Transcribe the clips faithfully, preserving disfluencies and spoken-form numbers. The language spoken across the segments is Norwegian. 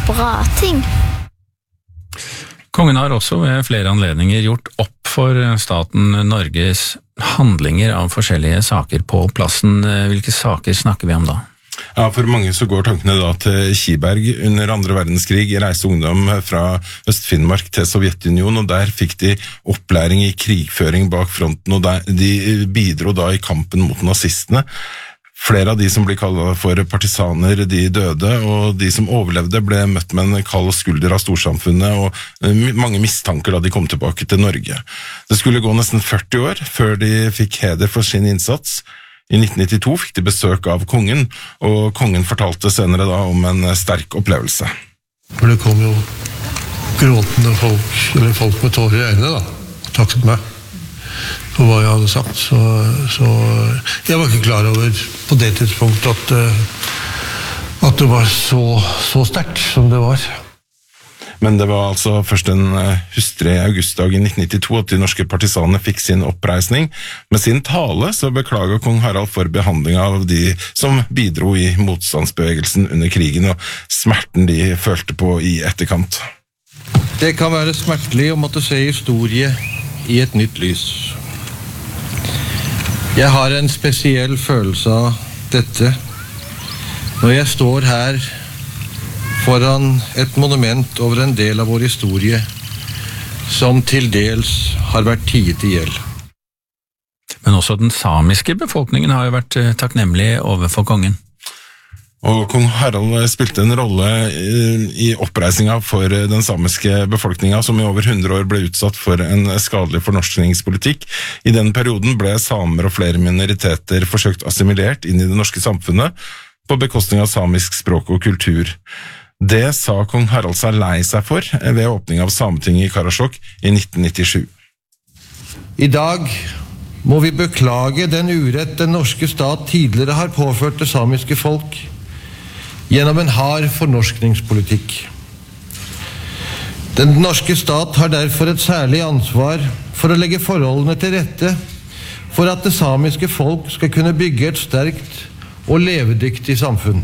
bra ting. Kongen har også ved flere anledninger gjort opp for staten Norges handlinger av forskjellige saker på plassen. Hvilke saker snakker vi om da? Ja, for mange så går tankene da til Kiberg. Under andre verdenskrig reiste ungdom fra Øst-Finnmark til Sovjetunionen, og der fikk de opplæring i krigføring bak fronten, og der, de bidro da i kampen mot nazistene. Flere av de som ble kallet for partisaner, de døde, og de som overlevde ble møtt med en kald skulder av storsamfunnet, og mange mistanker da de kom tilbake til Norge. Det skulle gå nesten førti år før de fikk heder for sin innsats. I nitten nittito fikk de besøk av kongen, og kongen fortalte senere da om en sterk opplevelse. For det kom jo gråtende folk, eller folk med tårer i øynene da, takket meg for hva jeg hadde sagt, så, så jeg var ikke klar over på det tidspunktet at, at det var så, så sterkt som det var. Men det var altså først en hustrig augustdag i nitten nittito at de norske partisanene fikk sin oppreisning. Med sin tale så beklaget kong Harald for behandling av de som bidro i motstandsbevegelsen under krigen, og smerten de følte på i etterkant. Det kan være smertelig å måtte se historie i et nytt lys. Jeg har en spesiell følelse av dette når jeg står her foran et monument over en del av vår historie som til dels har vært tiet i hjel. Men også den samiske befolkningen har jo vært takknemlig overfor kongen. Og kong Harald spilte en rolle i oppreisninga for den samiske befolkninga, som i over hundre år ble utsatt for en skadelig fornorskningspolitikk. I den perioden ble samer og flere minoriteter forsøkt assimilert inn i det norske samfunnet, på bekostning av samisk språk og kultur. Det sa kong Harald seg lei seg for ved åpning av Sametinget i Karasjok i nitten nittisju. I dag må vi beklage den urett den norske stat tidligere har påført det samiske folk gjennom en hard fornorskningspolitikk. Den norske stat har derfor et særlig ansvar for å legge forholdene til rette for at det samiske folk skal kunne bygge et sterkt og levedyktig samfunn.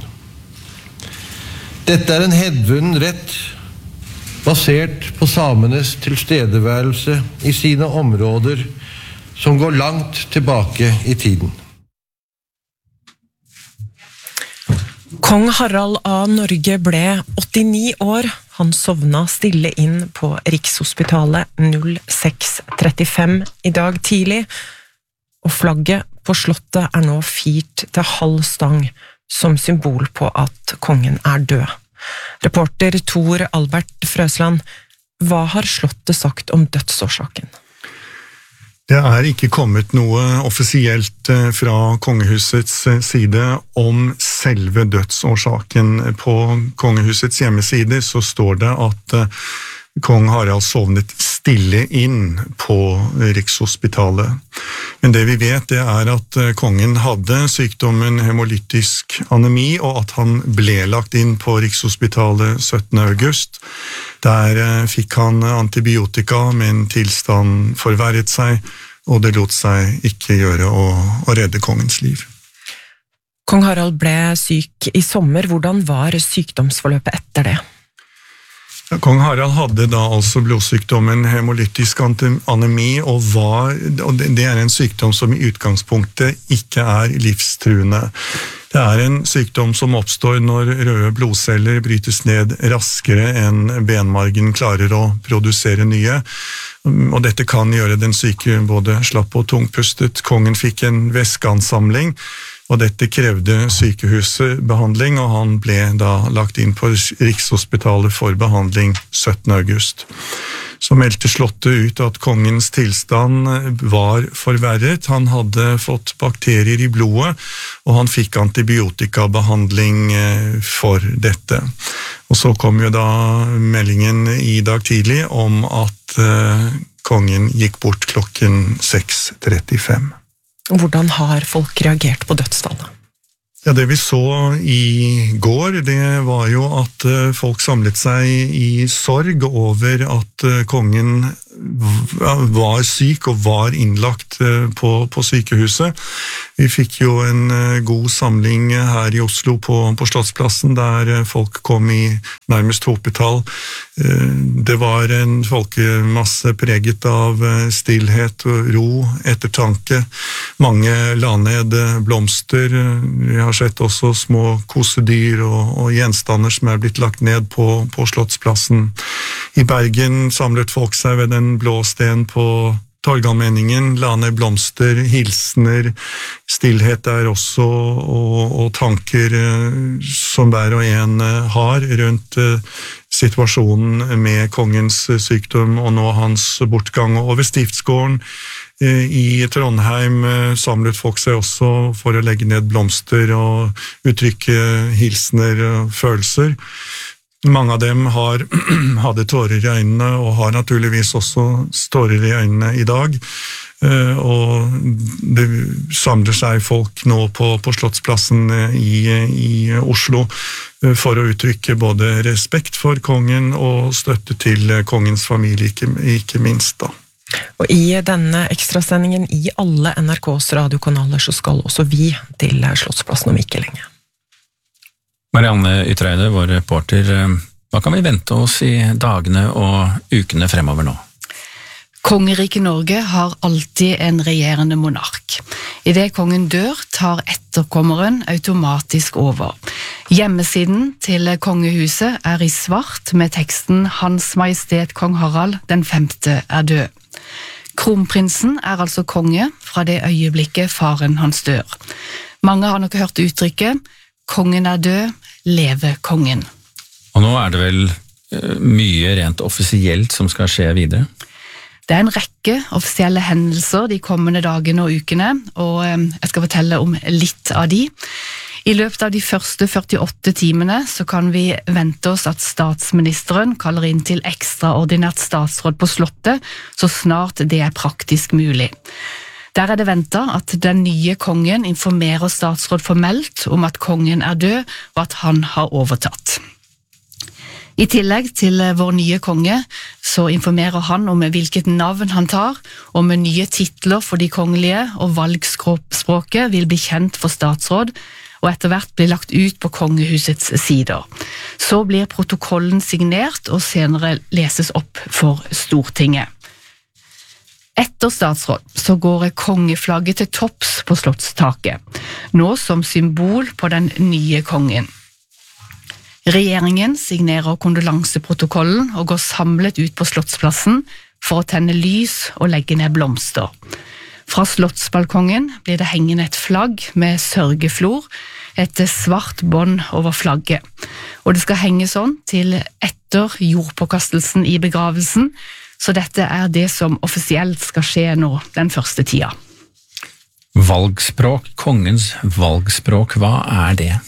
Dette er en hevdvunnen rett basert på samenes tilstedeværelse i sine områder som går langt tilbake i tiden. Kong Harald av Norge ble åttini år. Han sovna stille inn på Rikshospitalet null seks trettifem i dag tidlig, og flagget på slottet er nå firt til halv stang som symbol på at kongen er død. Reporter Tor Albert Frøsland, hva har slottet sagt om dødsårsaken? Det er ikke kommet noe offisielt fra kongehusets side om selve dødsårsaken. På kongehusets hjemmeside så står det at kong Harald sovnet stille inn på Rikshospitalet. Men det vi vet det er at kongen hadde sykdommen hemolytisk anemi, og at han ble lagt inn på Rikshospitalet syttende august. Der fikk han antibiotika, men tilstand forverret seg, og det lot seg ikke gjøre å, å redde kongens liv. Kong Harald ble syk i sommer. Hvordan var sykdomsforløpet etter det? Kong Harald hadde da altså blodsykdommen hemolytisk anemi, og, var, og det er en sykdom som i utgangspunktet ikke er livstruende. Det er en sykdom som oppstår når røde blodceller brytes ned raskere enn benmargen klarer å produsere nye, og dette kan gjøre den syke både slapp og tungpustet. Kongen fikk en væskeansamling, og dette krevde sykehusbehandling, og han ble da lagt inn på Rikshospitalet for behandling syttende august. Så meldte slottet ut at kongens tilstand var forverret. Han hadde fått bakterier i blodet, og han fikk antibiotikabehandling for dette. Og så kom jo da meldingen i dag tidlig om at kongen gikk bort klokken seks trettifem. Hvordan har folk reagert på dødsfallet? Ja, det vi så i går, det var jo at folk samlet seg i sorg over at kongen var syk og var innlagt på, på sykehuset. Vi fikk jo en god samling her i Oslo på, på Slottsplassen, der folk kom i nærmest hopetall. Det var en folkemasse preget av stillhet og ro, ettertanke. Mange la ned blomster. Vi har sett også små kosedyr og, og gjenstander som er blitt lagt ned på, på Slottsplassen. I Bergen samlet folk seg ved den blå sten på Torgallmenningen, la ned blomster, hilsener, stillhet der også, og, og tanker som hver og en har rundt situasjonen med kongens sykdom og nå hans bortgang. Og ved Stiftsgården i Trondheim samlet folk seg også for å legge ned blomster og uttrykke hilsener og følelser. Mange av dem har, hadde tårer i øynene, og har naturligvis også tårer i øynene i dag. Og det samler seg folk nå på, på Slottsplassen i, i Oslo for å uttrykke både respekt for kongen og støtte til kongens familie, ikke, ikke minst da. Og i denne ekstrasendingen i alle N R K's radiokanaler så skal også vi til Slottsplassen om ikke lenge. Marianne Ytreide, vår reporter, hva kan vi vente oss i dagene og ukene fremover nå? Kongeriket Norge har alltid en regjerende monark. I det kongen dør, tar etterkommeren automatisk over. Hjemmesiden til kongehuset er i svart med teksten Hans Majestet Kong Harald den femte er død. Kronprinsen er altså konge fra det øyeblikket faren hans dør. Mange har nok hørt uttrykket Kongen er død, leve kongen. Og nå er det vel mye rent offisielt som skal skje videre? Det er en rekke offisielle hendelser de kommende dagene og ukene, og jeg skal fortelle om litt av de. I løpet av de første førtiåtte timene så kan vi vente oss at statsministeren kaller inn til ekstraordinært statsråd på Slottet, så snart det er praktisk mulig. Der er det ventet at den nye kongen informerer statsråd formelt om at kongen er død og at han har overtatt. I tillegg til vår nye konge så informerer han om hvilket navn han tar, om nye titler for de kongelige, og valgspråket vil bli kjent for statsråd, og etter hvert blir lagt ut på kongehusets sider. Så blir protokollen signert og senere leses opp for Stortinget. Etter statsråd så går kongeflagget til topps på slottstaket, nå som symbol på den nye kongen. Regjeringen signerer kondolanseprotokollen og går samlet ut på Slottsplassen for å tenne lys og legge ned blomster. Fra slottsbalkongen blir det hengende et flagg med sørgeflor, et svart bånd over flagget. Og det skal henge sånn til etter jordpåkastelsen i begravelsen, så dette er det som offisielt skal skje nå den første tida. Valgspråk, kongens valgspråk, hva er det?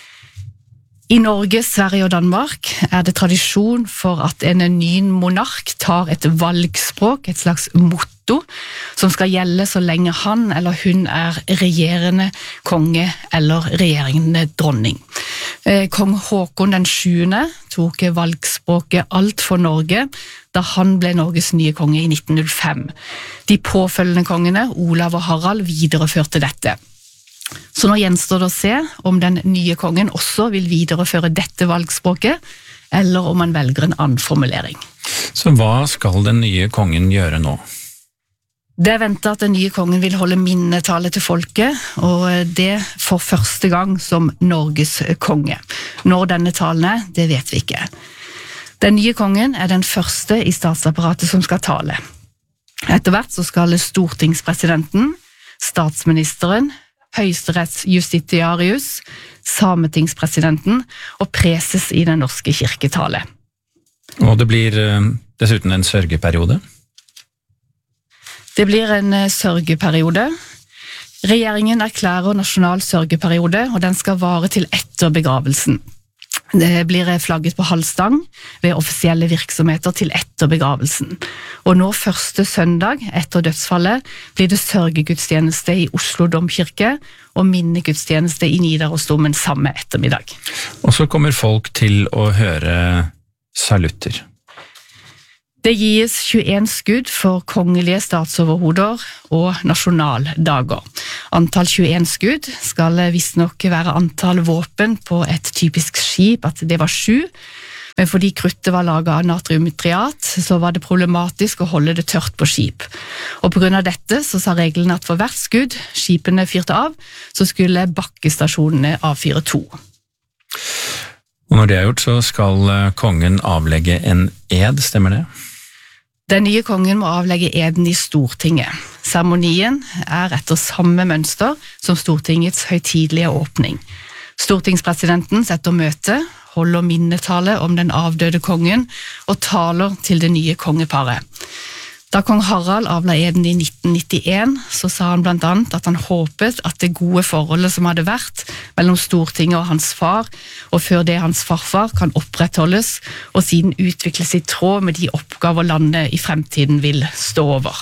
I Norge, Sverige og Danmark er det tradisjon for at en ny monark tar et valgspråk, et slags motto, som skal gjelde så lenge han eller hun er regjerende konge eller regjerende dronning. Kong Håkon den sjuende tok valgspråket Alt for Norge da han ble Norges nye konge i nitten null fem. De påfølgende kongene, Olav og Harald, videreførte dette. Så nå gjenstår det å se om den nye kongen også vil videreføre dette valgspråket, eller om han velger en annen formulering. Så hva skal den nye kongen gjøre nå? Det er ventet at den nye kongen vil holde minnetale til folket, og det for første gang som Norges konge. Når denne talen er, det vet vi ikke. Den nye kongen er den første i statsapparatet som skal tale. Etter hvert så skal stortingspresidenten, statsministeren, høyesterettsjustitiarius, sametingspresidenten og preses i den norske kirketale. Og det blir dessuten en sørgeperiode? Det blir en sørgeperiode. Regjeringen erklærer nasjonal sørgeperiode, og den skal vare til etter begravelsen. Det blir flagget på halvstang ved offisielle virksomheter til etter begravelsen. Og nå første søndag etter dødsfallet blir det sørgegudstjeneste i Oslo Domkirke og minnegudstjeneste i Nidarosdomen samme ettermiddag. Og så kommer folk til å høre salutter. Det gis tjueen skudd for kongelige statsoverhoder og nasjonaldager. Antall tjueen skudd skal visstnok være antall våpen på et typisk skip, at det var sju. Men fordi kruttet var laget av natriumtriat, så var det problematisk å holde det tørt på skip. Og på grunn av dette så sa reglene at for hvert skudd skipene fyrte av, så skulle bakkestasjonene avfyre to. Og når det er gjort, så skal kongen avlegge en ed, stemmer det? Den nye kongen må avlegge eden i Stortinget. Seremonien er etter samme mønster som Stortingets høytidelige åpning. Stortingspresidenten setter møte, holder minnetale om den avdøde kongen og taler til det nye kongeparet. Da kong Harald avla eden i nitten nittien, så sa han blant annet at han håpet at det gode forholdet som hadde vært mellom Stortinget og hans far, og før det hans farfar, kan opprettholdes, og siden utvikles i tråd med de oppgaver landet i fremtiden vil stå over.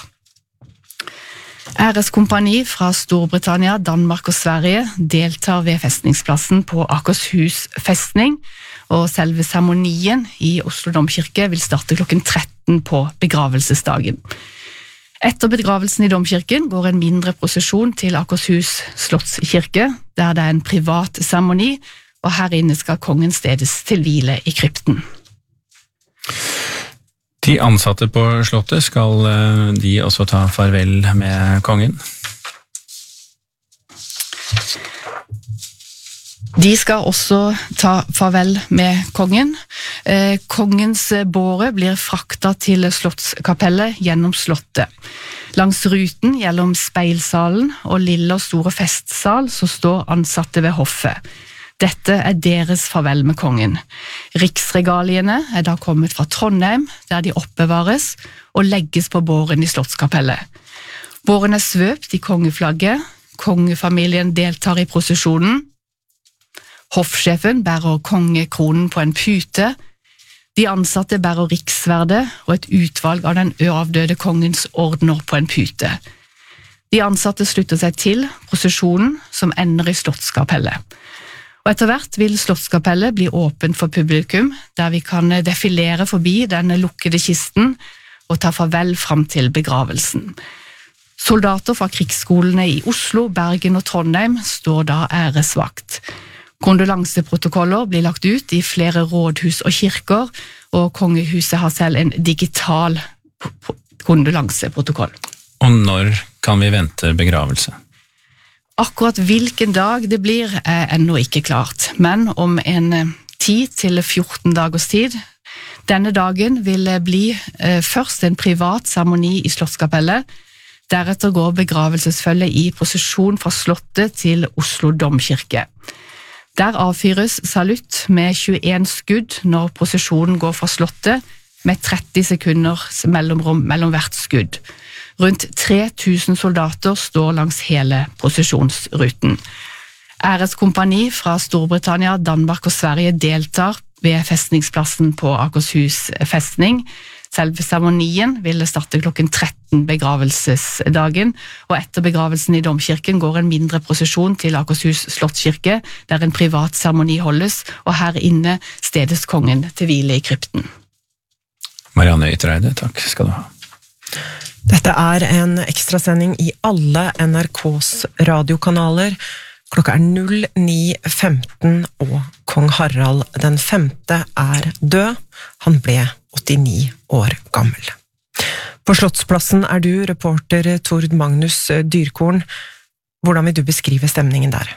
Æreskompani fra Storbritannia, Danmark og Sverige deltar ved festningsplassen på Akershus festning, og selve seremonien i Oslo Domkirke vil starte klokken tretten på begravelsesdagen. Etter begravelsen i Domkirken går en mindre prosesjon til Akershus slottskirke, der det er en privat seremoni, og her inne skal kongen stedes til hvile i krypten. De ansatte på slottet, skal de også ta farvel med kongen? De skal også ta farvel med kongen. Eh, kongens båre blir frakta til slottskapellet gjennom slottet. Langs ruten gjennom speilsalen og lille og store festsal så står ansatte ved hoffet. Dette er deres farvel med kongen. Riksregaliene er da kommet fra Trondheim, der de oppbevares og legges på båren i slottskapellet. Båren er svøpt i kongeflagget, kongefamilien deltar i prosesjonen, hoffsjefen bærer kongekronen på en pute, de ansatte bærer riksverdet og et utvalg av den avdøde kongens ordner på en pute. De ansatte slutter seg til prosesjonen som ender i slottskapellet. Og etter hvert vil slottskapellet bli åpent for publikum, der vi kan defilere forbi den lukkede kisten og ta farvel fram til begravelsen. Soldater fra krigsskolene i Oslo, Bergen og Trondheim står da æresvakt. Kondolanseprotokoller blir lagt ut i flere rådhus og kirker, og kongehuset har selv en digital kondolanseprotokoll. Og når kan vi vente begravelse? Akkurat hvilken dag det blir er ennå ikke klart, men om en ti til fjorten dagers tid. Denne dagen vil bli eh, først en privat seremoni i slottskapellet, deretter går begravelsesfølget i prosesjon fra slottet til Oslo Domkirke. Der avfyres salutt med tjueen skudd når prosesjonen går fra slottet, med tretti sekunder mellomrom mellom hvert skudd. Rundt tre tusen soldater står langs hele prosesjonsruten. Æreskompani fra Storbritannia, Danmark og Sverige deltar ved festningsplassen på Akershus festning. Selve seremonien vil starte klokken tretten begravelsesdagen, og etter begravelsen i Domkirken går en mindre prosesjon til Akershus slottskirke, der en privat seremoni holdes, og her inne stedes kongen til hvile i krypten. Marianne Ytreide, takk skal du ha. Dette er en ekstrasending i alle N R K's radiokanaler. Klokka er null ni femten, og kong Harald den femte er død. Han ble åttini år gammel. På Slottsplassen er du reporter Tord Magnus Dyrkorn. Hvordan vil du beskrive stemningen der?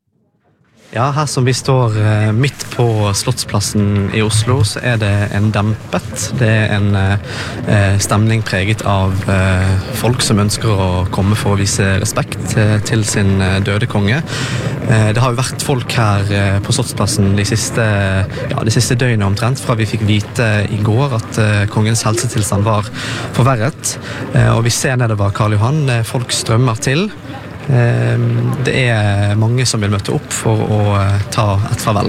Ja, her som vi står midt på Slottsplassen i Oslo, så er det en dempet. Det er en eh, stemning preget av eh, folk som ønsker å komme for å vise respekt eh, til sin døde konge. Eh, det har jo vært folk her eh, på Slottsplassen de siste, ja, de siste døgnet omtrent, fra vi fikk vite i går at eh, kongens helsetilstand var forverret. Eh, og vi ser nedover Karl Johan, eh, folk strømmer til. Det er mange som vil møte opp for å ta et farvel.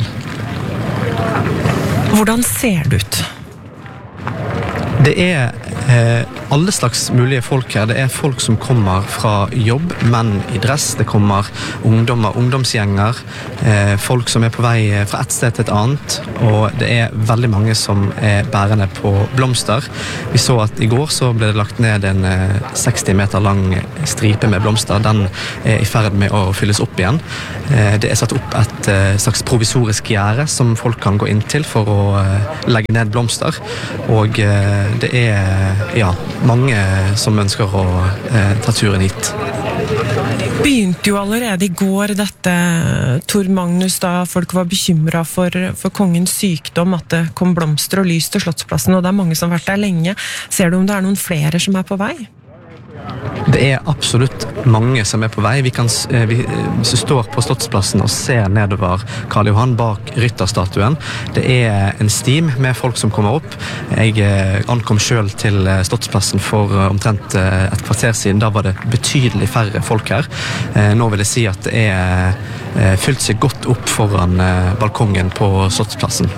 Hvordan ser det ut? Det er eh, alle slags mulige folk her. Det er folk som kommer fra jobb, menn i dress, det kommer ungdommer, ungdomsgjenger, eh, folk som er på vei fra et sted til et annet, og det er veldig mange som er bærende på blomster. Vi så at i går så ble det lagt ned en eh, seksti meter lang stripe med blomster. Den er i ferd med å fylles opp igjen. Eh, det er satt opp et eh, slags provisorisk gjerde som folk kan gå inn til for å eh, legge ned blomster, og eh, det er ja, mange som ønsker å eh, ta turen hit. Begynte jo allerede i går dette, Tor Magnus, da folk var bekymret for, for kongens sykdom, at det kom blomster og lys til Slottsplassen, og det er mange som har vært der lenge. Ser du om det er noen flere som er på vei? Det er absolutt mange som er på vei. Vi kan, vi, hvis du står på Slottsplassen og ser nedover Karl Johan bak rytterstatuen, det er en stim med folk som kommer opp. Jeg ankom selv til Slottsplassen for omtrent et kvarter siden. Da var det betydelig færre folk her. Nå vil jeg si at det er fylt seg godt opp foran balkongen på Slottsplassen.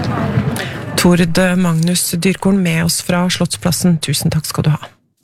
Tord Magnus Dyrkorn med oss fra Slottsplassen. Tusen takk skal du ha.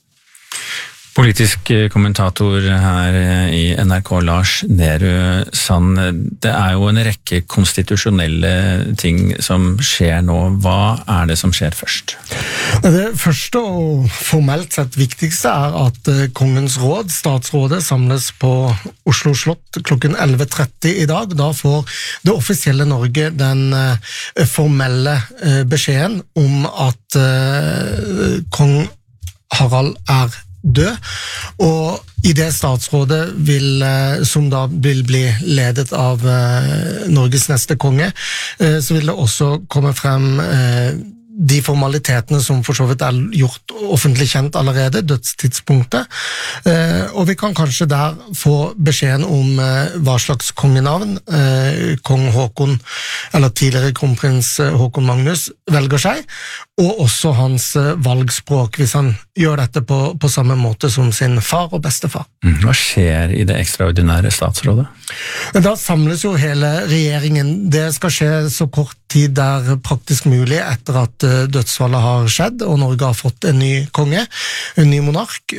Politisk kommentator her i N R K, Lars Nehru Sand. Det er jo en rekke konstitusjonelle ting som skjer nå. Hva er det som skjer først? Det første og formelt sett viktigste er at Kongens råd, statsrådet, samles på Oslo slott klokken elleve tretti i dag. Da får det offisielle Norge den formelle beskjeden om at kong Harald er død, og i det statsrådet vil, som da vil bli ledet av Norges neste konge, så vil det også komme frem de formalitetene som for så vidt er gjort offentlig kjent allerede, dødstidspunktet, og vi kan kanskje der få beskjeden om hva slags kongenavn kong Håkon, eller tidligere kronprins Håkon Magnus, velger seg, og også hans valgspråk, hvis han gjør dette på, på samme måte som sin far og bestefar. Hva skjer i det ekstraordinære statsrådet? Da samles jo hele regjeringen. Det skal skje så kort tid der praktisk mulig etter at dødsfallet har skjedd, og Norge har fått en ny konge, en ny monark,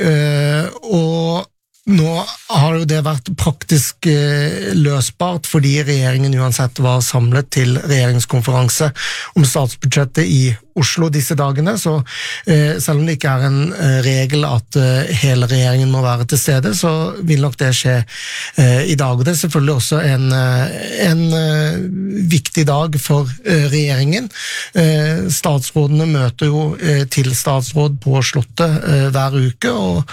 og nå har jo det vært praktisk løsbart fordi regjeringen uansett var samlet til regjeringskonferanse om statsbudsjettet i Oslo disse dagene, så eh, selv om det ikke er en eh, regel at eh, hele regjeringen må være til stede, så vil nok det skje eh, i dag. Og det er selvfølgelig også en, en eh, viktig dag for eh, regjeringen. Eh, statsrådene møter jo eh, til statsråd på slottet eh, hver uke, og,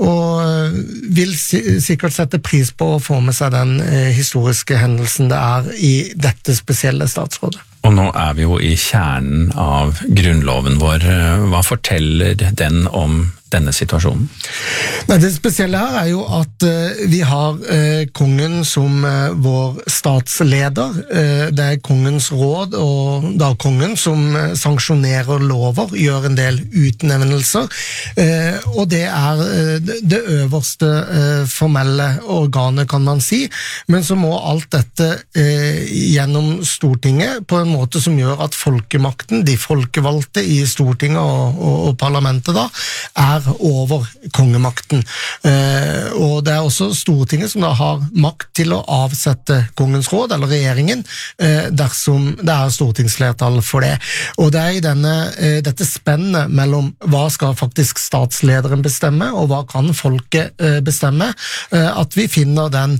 og vil si, sikkert sette pris på å få med seg den eh, historiske hendelsen det er i dette spesielle statsrådet. Og nå er vi jo i kjernen av grunnloven vår. Hva forteller den om denne situasjonen? Nei, det spesielle her er jo at uh, vi har uh, kongen som uh, vår statsleder. Uh, det er kongens råd, og da kongen som uh, sanksjonerer lover, gjør en del utnevnelser, uh, og det er uh, det øverste uh, formelle organet, kan man si, men så må alt dette uh, gjennom Stortinget på en måte som gjør at folkemakten, de folkevalgte i Stortinget og, og, og parlamentet da, er over kongemakten. Eh, og det er også Stortinget som da har makt til å avsette kongens råd, eller regjeringen, eh, dersom det er stortingsflertall for det. Og det er i denne, eh, dette spennet mellom hva skal faktisk statslederen bestemme, og hva kan folket eh, bestemme, eh, at vi finner den,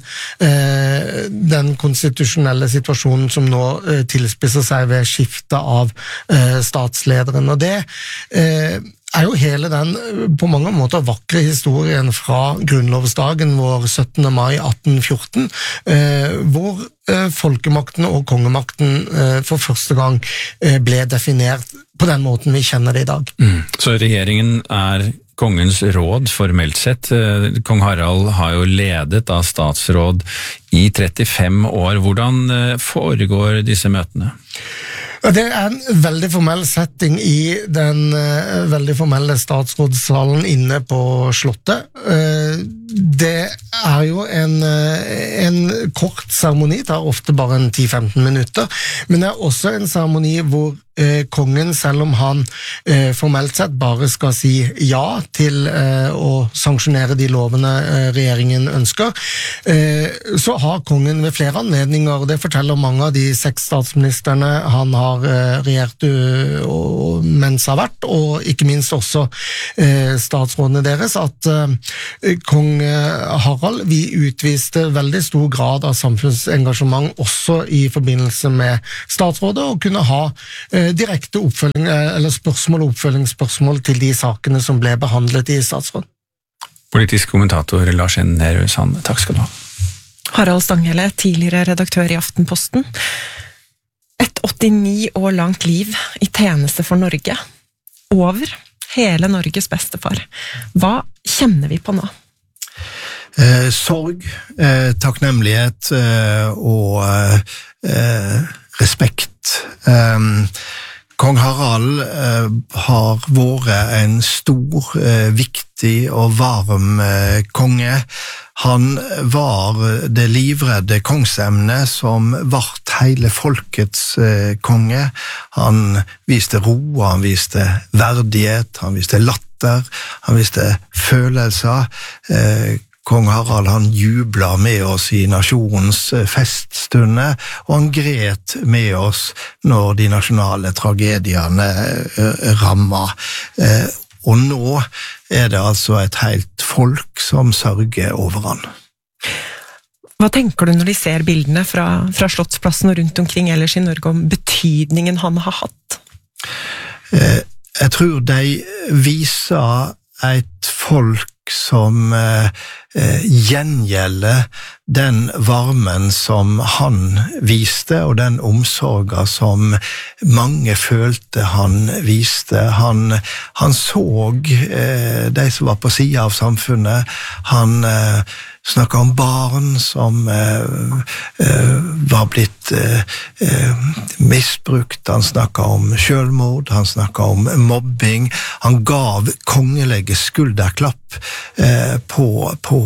eh, den konstitusjonelle situasjonen som nå eh, tilspisser seg ved skifte av eh, statslederen. Og det eh, er jo hele den på mange måter vakre historien fra grunnlovsdagen vår syttende mai atten fjorten, eh, hvor eh, folkemakten og kongemakten eh, for første gang eh, ble definert på den måten vi kjenner det i dag. Mm. Så regjeringen er kongens råd formelt sett. Kong Harald har jo ledet av statsråd i trettifem år. Hvordan foregår disse møtene? Det er en veldig formell setting i den uh, veldig formelle statsrådssalen inne på slottet. Uh, det er jo en, en kort seremoni, det tar ofte bare en ti til femten minutter, men det er også en seremoni hvor eh, kongen, selv om han eh, formelt sett bare skal si ja til eh, å sanksjonere de lovene eh, regjeringen ønsker, eh, så har kongen ved flere anledninger, og det forteller mange av de seks statsministerne han har eh, regjert uh, mens har vært, og ikke minst også eh, statsrådene deres, at eh, kong Harald, vi utviste veldig stor grad av samfunnsengasjement også i forbindelse med statsrådet, og kunne ha eh, direkte oppfølging, eller spørsmål og oppfølgingsspørsmål til de sakene som ble behandlet i statsråd. Politisk kommentator Lars Nehru Sand, takk skal du ha. Harald Stanghelle, tidligere redaktør i Aftenposten. Et åttini år langt liv i tjeneste for Norge. Over hele Norges bestefar. Hva kjenner vi på nå? Eh, sorg, eh, takknemlighet eh, og eh, respekt. Um, Kong Harald uh, har vært en stor, uh, viktig og varm uh, konge. Han var det livredde kongsemne som vart hele folkets uh, konge. Han viste ro, han viste verdighet, han viste latter, han viste følelser. Uh, Kong Harald han jubla med oss i nasjonens feststunder, og han gret med oss når de nasjonale tragediene rammer. Og nå er det altså et helt folk som sørger over han. Hva tenker du når de ser bildene fra, fra Slottsplassen og rundt omkring ellers i Norge om betydningen han har hatt? Jeg tror de viser et folk som eh, gjengjelder den varmen som han viste, og den omsorgen som mange følte han viste. Han, han så eh, de som var på siden av samfunnet. Han eh, snakket om barn som eh, eh, var blitt eh, misbrukt. Han snakket om selvmord, han snakket om mobbing. Han gav kongelige skulderklapp eh, på, på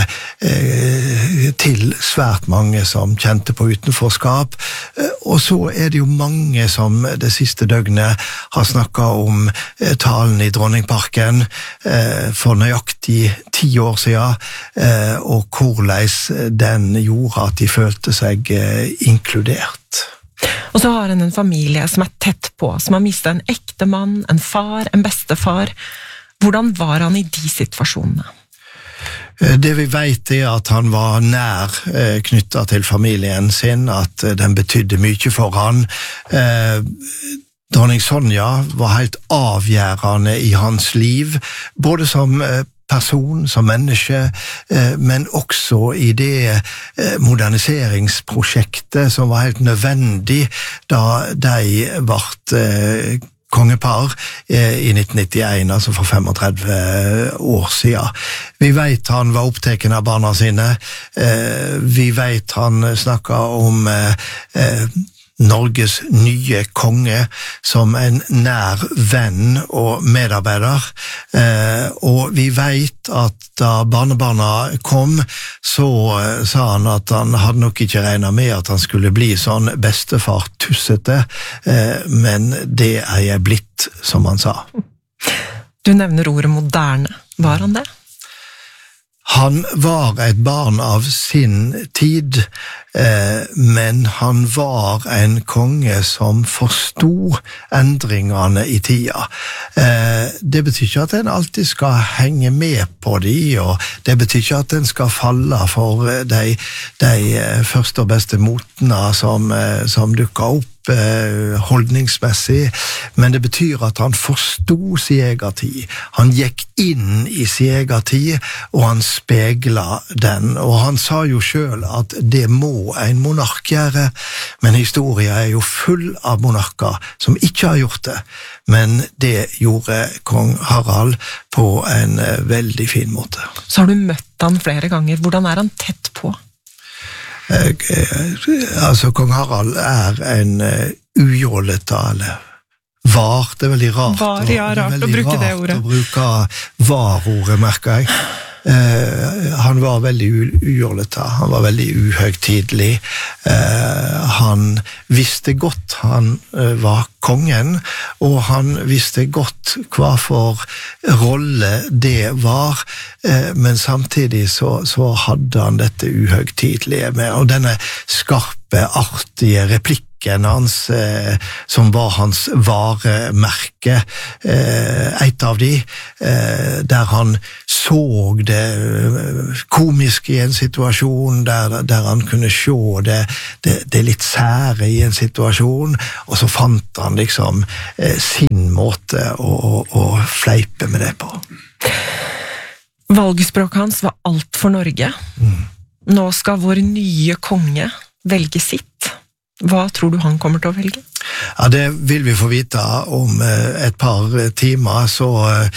eh, til svært mange som kjente på utenforskap. Eh, og så er det jo mange som det siste døgnet har snakket om eh, talen i Dronningparken eh, for nøyaktig ti år siden, eh, og hvordan den gjorde at de følte seg eh, inkludert. Og så har han en familie som er tett på, som har mistet en ekte mann, en far, en bestefar. Hvordan var han i de situasjonene? Det vi vet er at han var nær eh, knyttet til familien sin, at eh, den betydde mye for han. Eh, Dronning Sonja var helt avgjørende i hans liv, både som eh, person, som menneske, eh, men også i det eh, moderniseringsprosjektet som var helt nødvendig da de ble eh, kongepar eh, i nitten nittien, altså for femogtredve år siden. Vi vet han var opptatt av barna sine, eh, vi vet han snakket om eh, eh, Norges nye konge som en nær venn og medarbeider, eh, og vi vet at da barnebarna kom, så eh, sa han at han hadde nok ikke regnet med at han skulle bli sånn bestefar tussete, eh, men det er jeg blitt, som han sa. Du nevner ordet moderne. Var han det? Han var et barn av sin tid, eh, men han var en konge som forstod endringene i tida. Eh, det betyr ikke at en alltid skal henge med på de, og det betyr ikke at en skal falle for de, de første og beste motene som, som dukker opp holdningsmessig, men det betyr at han forstod sin egen tid. Han gikk inn i sin egen tid, og han speglet den. Og han sa jo selv at det må en monark gjøre, men historien er jo full av monarker som ikke har gjort det. Men det gjorde kong Harald på en veldig fin måte. Så har du møtt han flere ganger. Hvordan er han tett på? Altså, kong Harald er en uh, ujålete, eller var, det er veldig rart. Var, ja, rart å bruke det ordet. Å bruke var-ordet, merker jeg. Eh, han var veldig ujålete, han var veldig uhøgtidlig. Eh, han visste godt han eh, var kongen, og han visste godt hva for rolle det var, eh, men samtidig så, så hadde han dette uhøgtidlige med, og denne skarpe, artige replikken hans, eh, som var hans varemerke, eh, et av de, eh, der han så det komiske i en situasjon, der, der han kunne se det, det, det litt sære i en situasjon, og så fant han liksom eh, sin måte å, å, å fleipe med det på. Valgspråket hans var alt for Norge. Mm. Nå skal vår nye konge velge sitt. Hva tror du han kommer til å velge? Ja, det vil vi få vite om et par timer, så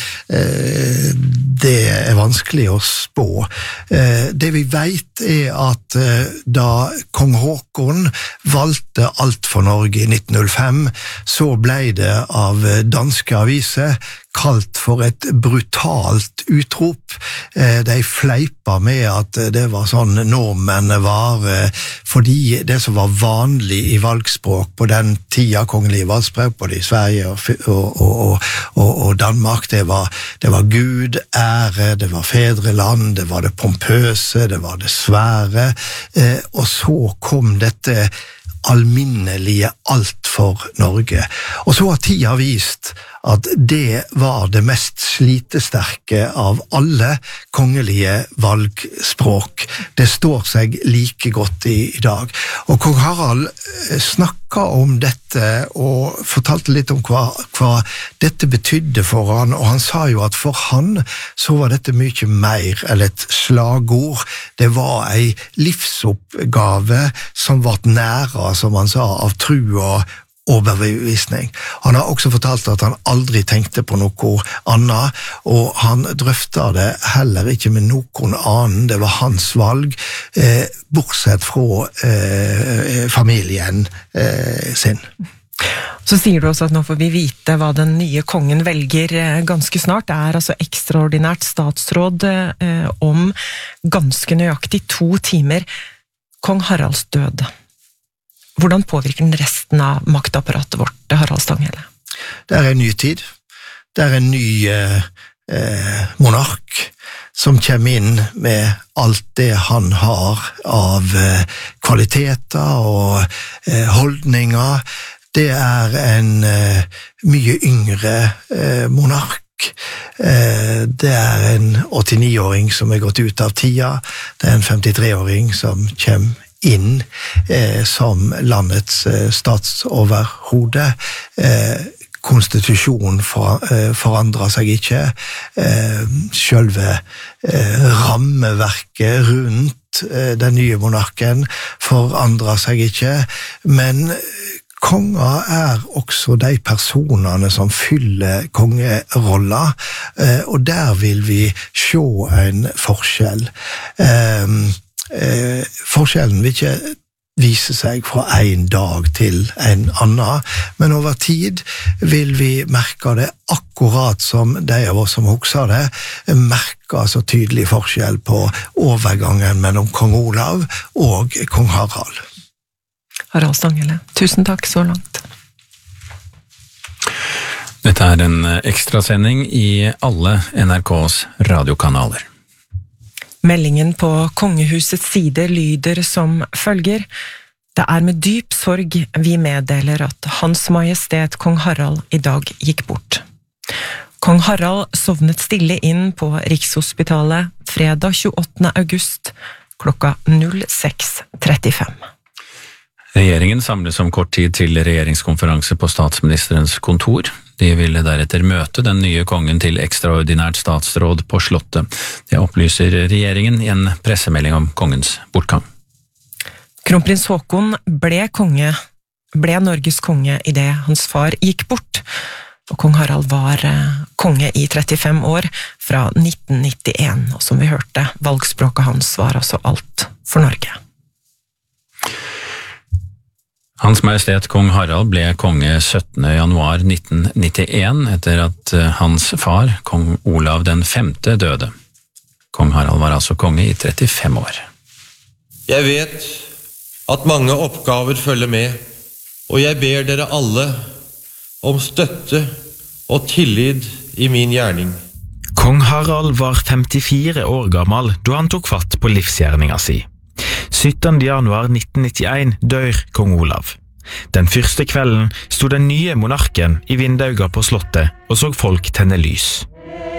eh, det er vanskelig å spå. Eh, det vi vet er at eh, da kong Håkon valgte alt for Norge i nitten null fem, så ble det av danske aviser kalt for et brutalt utrop. Eh, de fleipa med at det var sånn nordmennene var, eh, fordi det som var vanlig i valgspråk på den tida kongelige valgspråk, både i Sverige og, og, og, og, og Danmark, det var, det var Gud, ære, det var fedreland, det var det pompøse, det var det svære, eh, og så kom dette alminnelige alt for Norge. Og så har tida vist at det var det mest slitesterke av alle kongelige valgspråk. Det står seg like godt i, i dag. Og kong Harald snakka om dette og fortalte litt om hva, hva dette betydde for han, og han sa jo at for han så var dette mye mer enn et slagord. Det var ei livsoppgave som var næra, som han sa, av tru og overbevisning. Han har også fortalt at han aldri tenkte på noe annet, og han drøfta det heller ikke med noen annen. Det var hans valg, eh, bortsett fra eh, familien eh, sin. Så sier du også at nå får vi vite hva den nye kongen velger ganske snart. Det er altså ekstraordinært statsråd eh, om ganske nøyaktig to timer. Kong Haralds død. Hvordan påvirker den resten av maktapparatet vårt, Harald Stanghelle? Det er en ny tid. Det er en ny eh, monark som kommer inn med alt det han har av eh, kvaliteter og eh, holdninger. Det er en eh, mye yngre eh, monark. Eh, det er en åttini-åring som er gått ut av tida. Det er en femtitre-åring som kommer inn eh, som landets eh, statsoverhode. Eh, konstitusjonen for, eh, forandrer seg ikke. Eh, selve eh, rammeverket rundt eh, den nye monarken forandrer seg ikke, men konger er også de personene som fyller kongerolla, eh, og der vil vi se en forskjell. Eh, Eh, forskjellen vil ikke vise seg fra en dag til en annen, men over tid vil vi merke det akkurat som de av oss som husker det, merker så tydelig forskjell på overgangen mellom kong Olav og kong Harald. Harald Stanghelle, tusen takk så langt. Dette er en ekstrasending i alle N R K's radiokanaler. Meldingen på kongehusets side lyder som følger. Det er med dyp sorg vi meddeler at Hans Majestet Kong Harald i dag gikk bort. Kong Harald sovnet stille inn på Rikshospitalet fredag tjueåttende august klokka null seks trettifem. Regjeringen samles om kort tid til regjeringskonferanse på statsministerens kontor. De ville deretter møte den nye kongen til ekstraordinært statsråd på Slottet. Det opplyser regjeringen i en pressemelding om kongens bortgang. Kronprins Håkon ble konge, ble Norges konge i det hans far gikk bort, og kong Harald var konge i trettifem år fra nitten nittien, og som vi hørte, valgspråket hans var altså alt for Norge. Hans Majestet Kong Harald ble konge syttende januar nitten nittien etter at hans far, kong Olav den femte, døde. Kong Harald var altså konge i trettifem år. Jeg vet at mange oppgaver følger med, og jeg ber dere alle om støtte og tillit i min gjerning. Kong Harald var femtifire år gammel da han tok fatt på livsgjerninga si. syttende januar nitten nittien dør kong Olav. Den første kvelden stod den nye monarken i vindauga på slottet og så folk tenne lys.